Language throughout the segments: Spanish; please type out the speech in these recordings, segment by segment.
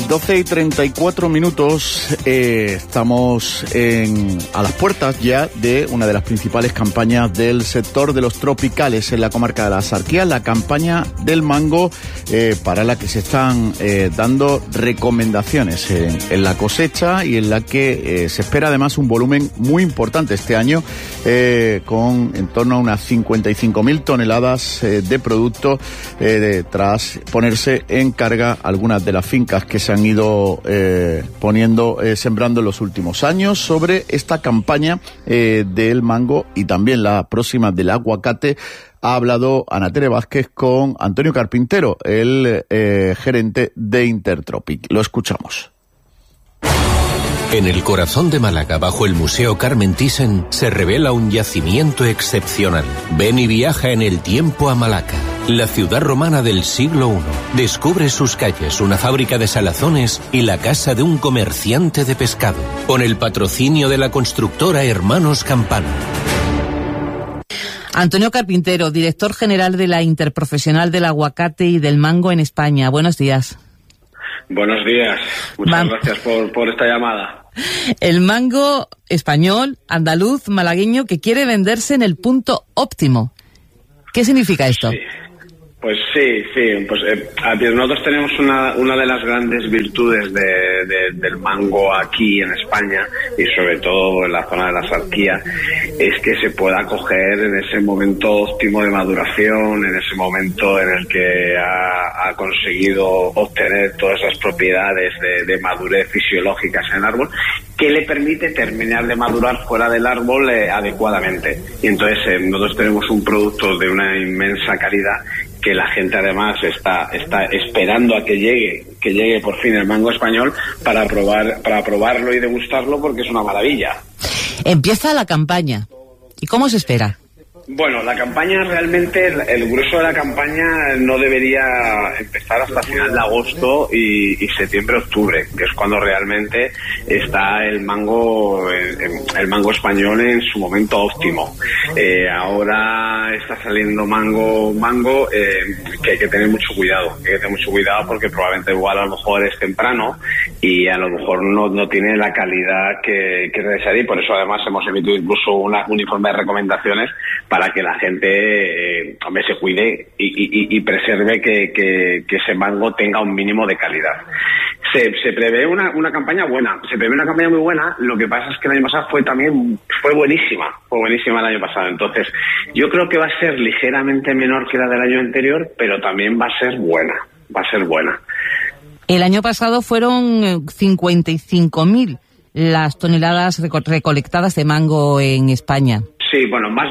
12:34. Estamos a las puertas ya de una de las principales campañas del sector de los tropicales en la comarca de la Axarquía, la campaña del mango, para la que se están dando recomendaciones en la cosecha y en la que se espera además un volumen muy importante este año, con en torno a unas 55.000 toneladas de producto, tras ponerse en carga algunas de las fincas que se han ido sembrando en los últimos años. Sobre esta campaña del mango y también la próxima del aguacate ha hablado Ana Tere Vázquez con Antonio Carpintero, el gerente de Intertropic. Lo escuchamos. En el corazón de Málaga, bajo el Museo Carmen Thyssen, se revela un yacimiento excepcional. Ven y viaja en el tiempo a Malaca, la ciudad romana del siglo I. Descubre sus calles, una fábrica de salazones y la casa de un comerciante de pescado, con el patrocinio de la constructora Hermanos Campana. Antonio Carpintero, director general de la Interprofesional del Aguacate y del Mango en España. Buenos días. Buenos días. Muchas gracias por esta llamada. El mango español, andaluz, malagueño, que quiere venderse en el punto óptimo. ¿Qué significa esto? Sí. Pues sí. Pues nosotros tenemos una de las grandes virtudes del mango aquí en España, y sobre todo en la zona de la Axarquía, es que se pueda coger en ese momento óptimo de maduración, en ese momento en el que ha conseguido obtener todas las propiedades de madurez fisiológicas en el árbol, que le permite terminar de madurar fuera del árbol adecuadamente. Y entonces nosotros tenemos un producto de una inmensa calidad, que la gente además está esperando a que llegue por fin el mango español para probarlo y degustarlo, porque es una maravilla. Empieza la campaña. ¿Y cómo se espera? Bueno, la campaña realmente, el grueso de la campaña no debería empezar hasta final de agosto y septiembre-octubre, que es cuando realmente está el mango español en su momento óptimo. Ahora está saliendo mango que hay que tener mucho cuidado. Porque probablemente igual a lo mejor es temprano y a lo mejor no tiene la calidad que es necesaria, y por eso además hemos emitido incluso un informe de recomendaciones para que la gente se cuide y preserve que ese mango tenga un mínimo de calidad. Se prevé una campaña buena, muy buena. Lo que pasa es que el año pasado fue buenísima el año pasado. Entonces yo creo que va a ser ligeramente menor que la del año anterior, pero también va a ser buena. El año pasado fueron 55.000 las toneladas recolectadas de mango en España. Sí, bueno, más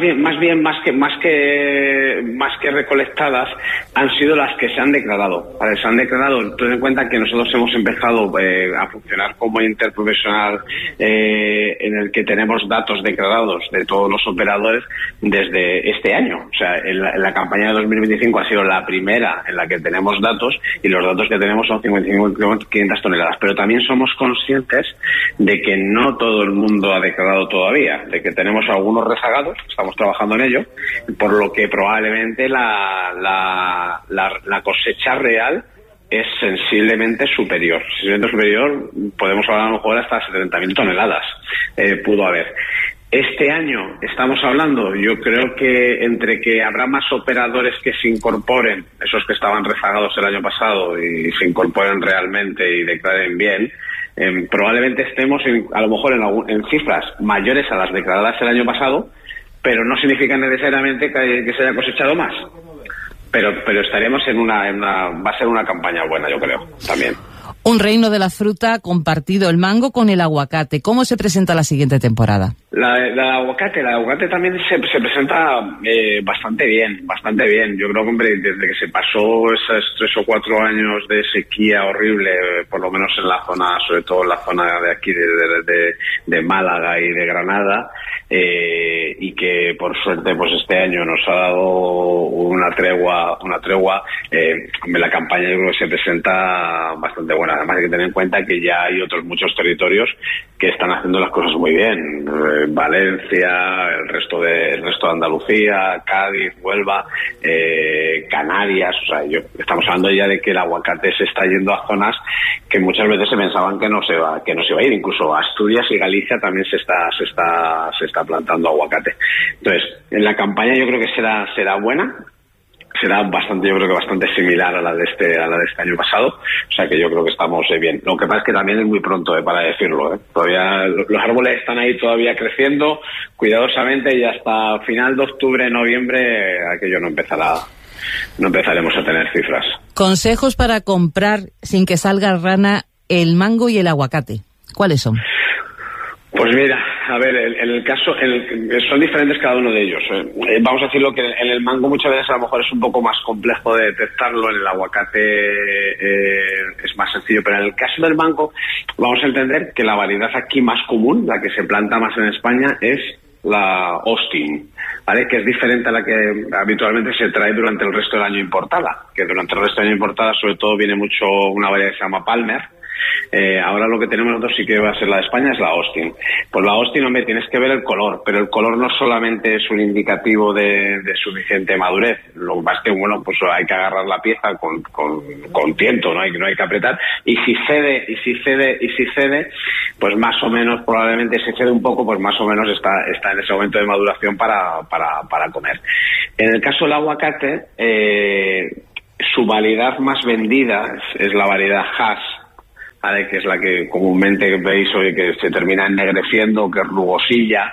que recolectadas han sido las que se han declarado. Ten en cuenta que nosotros hemos empezado a funcionar como interprofesional, en el que tenemos datos declarados de todos los operadores desde este año. O sea, en la campaña de 2025 ha sido la primera en la que tenemos datos, y los datos que tenemos son 55.500 toneladas. Pero también somos conscientes de que no todo el mundo ha declarado todavía, de que tenemos algunos rezagados, estamos trabajando en ello, por lo que probablemente la cosecha real es sensiblemente superior. Podemos hablar a lo mejor hasta 70.000 toneladas pudo haber. Este año estamos hablando, yo creo que entre que habrá más operadores que se incorporen, esos que estaban rezagados el año pasado, y se incorporen realmente y declaren bien, probablemente estemos a lo mejor en cifras mayores a las declaradas el año pasado, pero no significa necesariamente que se haya cosechado más. Pero estaremos va a ser una campaña buena, yo creo, también. Un reino de la fruta compartido, el mango con el aguacate. ¿Cómo se presenta la siguiente temporada? El aguacate también se presenta bastante bien. Yo creo que, hombre, desde que se pasó esos 3 o 4 años de sequía horrible, por lo menos en la zona, sobre todo en la zona de aquí de Málaga y de Granada, y que por suerte pues este año nos ha dado una tregua, la campaña yo creo que se presenta bastante buena. Además hay que tener en cuenta que ya hay otros muchos territorios que están haciendo las cosas muy bien. Valencia, el resto de Andalucía, Cádiz, Huelva, Canarias. O sea, estamos hablando ya de que el aguacate se está yendo a zonas que muchas veces se pensaban que no se iba a ir. Incluso Asturias y Galicia también se está plantando aguacate. Entonces, en la campaña yo creo que será buena. Será bastante similar a la de este año pasado, o sea que yo creo que estamos bien. Lo que pasa es que también es muy pronto para decirlo, Todavía los árboles están ahí todavía creciendo cuidadosamente y hasta final de octubre, noviembre, aquello no empezaremos a tener cifras. Consejos para comprar sin que salga rana el mango y el aguacate, ¿cuáles son? Pues mira, a ver, en el caso, son diferentes cada uno de ellos. Vamos a decirlo que en el mango muchas veces a lo mejor es un poco más complejo de detectarlo, en el aguacate es más sencillo, pero en el caso del mango vamos a entender que la variedad aquí más común, la que se planta más en España, es la Austin, ¿vale? Que es diferente a la que habitualmente se trae durante el resto del año importada, que durante el resto del año importada sobre todo viene mucho una variedad que se llama Palmer. Ahora lo que tenemos nosotros sí que va a ser la de España, es la Austin. Pues la Austin, hombre, tienes que ver el color, pero el color no solamente es un indicativo de suficiente madurez. Lo que pasa es que, bueno, pues hay que agarrar la pieza con tiento, no hay que apretar, y si cede, pues más o menos, probablemente si cede un poco, pues más o menos está en ese momento de maduración para comer. En el caso del aguacate, su variedad más vendida es la variedad Hass, ¿vale? Que es la que comúnmente veis hoy, que se termina ennegreciendo, que es rugosilla,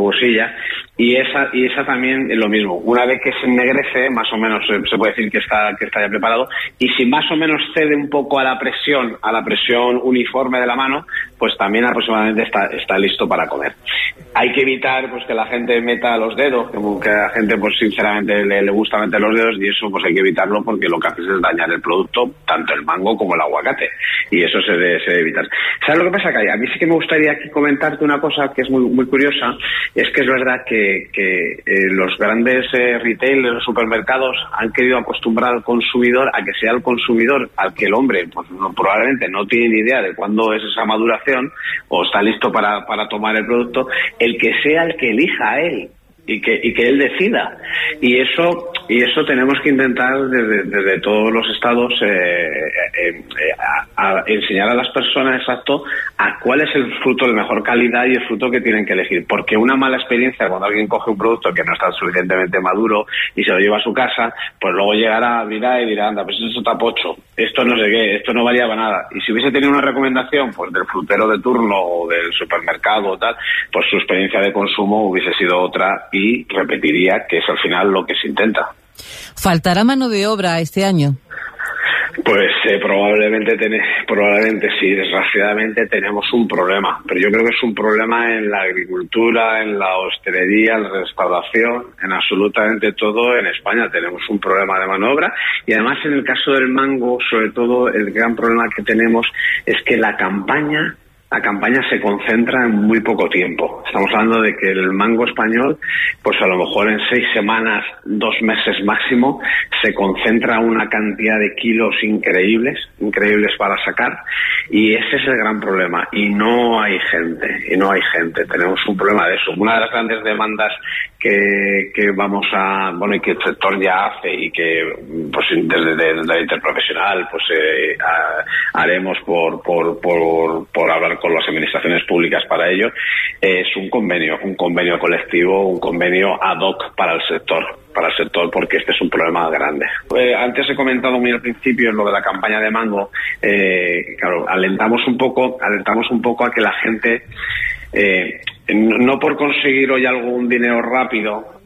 y esa también es lo mismo. Una vez que se ennegrece, más o menos se puede decir que está ya preparado, y si más o menos cede un poco a la presión uniforme de la mano, pues también aproximadamente está listo para comer. Hay que evitar pues que la gente meta los dedos, que a la gente pues sinceramente le gusta meter los dedos, y eso pues hay que evitarlo, porque lo que hace es dañar el producto, tanto el mango como el aguacate, y eso se debe evitar. ¿Sabes lo que pasa, Kai? A mí sí que me gustaría aquí comentarte una cosa que es muy, muy curiosa. Es que es verdad que los grandes retailers, los supermercados, han querido acostumbrar al consumidor a que sea el consumidor al que el hombre pues probablemente no tiene ni idea de cuándo es esa maduración o está listo para tomar el producto, el que sea el que elija a él y que él decida. Y eso tenemos que intentar desde todos los estados a enseñar a las personas exacto a cuál es el fruto de mejor calidad y el fruto que tienen que elegir, porque una mala experiencia cuando alguien coge un producto que no está suficientemente maduro y se lo lleva a su casa, pues luego llegará a mirar y dirá, anda, pues esto está pocho, esto no sé qué, esto no valía para nada. Y si hubiese tenido una recomendación pues del frutero de turno o del supermercado o tal, pues su experiencia de consumo hubiese sido otra y repetiría, que es al final lo que se intenta. ¿Faltará mano de obra este año? Pues probablemente sí. Desgraciadamente tenemos un problema, pero yo creo que es un problema en la agricultura, en la hostelería, en la restauración, en absolutamente todo. En España tenemos un problema de mano de obra, y además en el caso del mango, sobre todo, el gran problema que tenemos es que la campaña se concentra en muy poco tiempo. Estamos hablando de que el mango español, pues a lo mejor en 6 semanas, 2 meses máximo, se concentra una cantidad de kilos increíbles para sacar, y ese es el gran problema. Y no hay gente. Tenemos un problema de eso. Una de las grandes demandas que vamos a, bueno, y que el sector ya hace, y que pues desde la interprofesional pues haremos por hablar con las administraciones públicas para ello, es un convenio colectivo, un convenio ad hoc para el sector, porque este es un problema grande. Antes he comentado muy al principio en lo de la campaña de mango, claro, alentamos un poco a que la gente, no por conseguir hoy algún dinero rápido,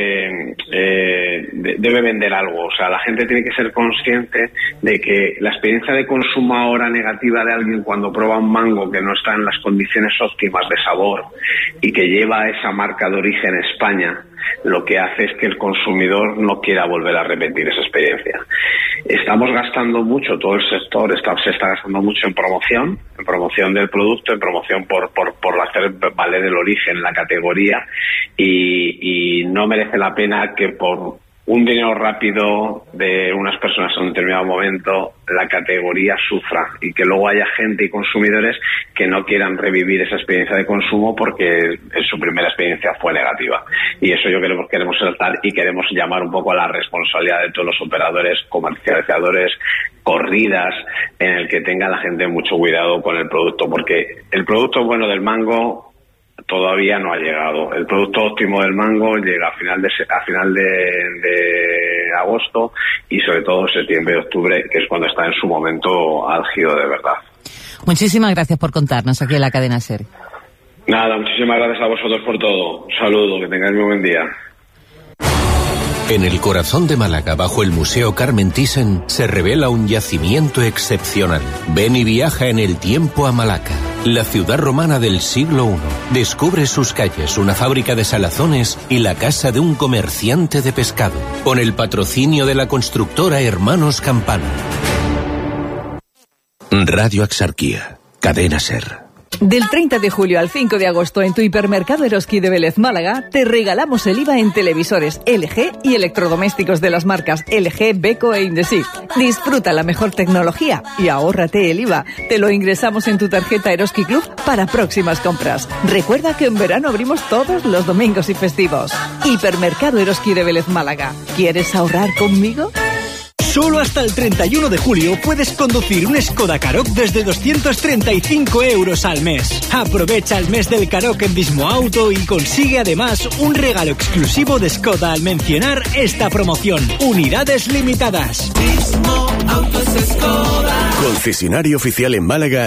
debe vender algo. O sea, la gente tiene que ser consciente de que la experiencia de consumo ahora negativa de alguien cuando prueba un mango que no está en las condiciones óptimas de sabor y que lleva esa marca de origen España, lo que hace es que el consumidor no quiera volver a repetir esa experiencia. Estamos gastando mucho, todo el sector se está gastando mucho en promoción del producto, en promoción por hacer valer el origen, la categoría, y no merece la pena que por un dinero rápido de unas personas en un determinado momento la categoría sufra, y que luego haya gente y consumidores que no quieran revivir esa experiencia de consumo porque su primera experiencia fue negativa. Y eso yo creo que queremos saltar, y queremos llamar un poco a la responsabilidad de todos los operadores, comercializadores, corridas, en el que tenga la gente mucho cuidado con el producto, porque el producto bueno del mango todavía no ha llegado. El producto óptimo del mango llega a final de agosto, y sobre todo septiembre y octubre, que es cuando está en su momento álgido de verdad. Muchísimas gracias por contarnos aquí en la cadena SER. Nada, muchísimas gracias a vosotros por todo. Un saludo, que tengáis muy buen día. En el corazón de Málaga, bajo el Museo Carmen Thyssen, se revela un yacimiento excepcional. Ven y viaja en el tiempo a Malaca, la ciudad romana del siglo I. Descubre sus calles, una fábrica de salazones y la casa de un comerciante de pescado, con el patrocinio de la constructora Hermanos Campana. Radio Axarquía, cadena SER. Del 30 de julio al 5 de agosto en tu hipermercado Eroski de Vélez Málaga te regalamos el IVA en televisores LG y electrodomésticos de las marcas LG, Beko e Indesit. Disfruta la mejor tecnología y ahórrate el IVA. Te lo ingresamos en tu tarjeta Eroski Club para próximas compras. Recuerda que en verano abrimos todos los domingos y festivos. Hipermercado Eroski de Vélez Málaga. ¿Quieres ahorrar conmigo? Solo hasta el 31 de julio puedes conducir un Skoda Karoq desde 235 euros al mes. Aprovecha el mes del Karoq en Dismo Auto y consigue además un regalo exclusivo de Skoda al mencionar esta promoción. Unidades limitadas. Dismo Autos Skoda. Concesionario oficial en Málaga